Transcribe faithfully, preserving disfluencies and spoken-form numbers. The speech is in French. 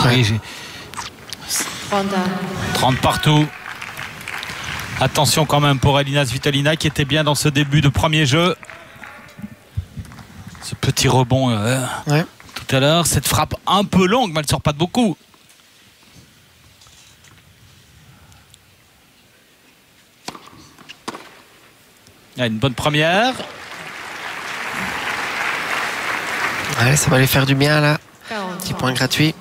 Oui, j'ai... trente partout. Attention quand même pour Elina Svitolina qui était bien dans ce début de premier jeu. Ce petit rebond euh, ouais. tout à l'heure. Cette frappe un peu longue, mais elle ne sort pas de beaucoup. Il y a une bonne première. Ouais, ça va lui faire du bien là. Petit point gratuit.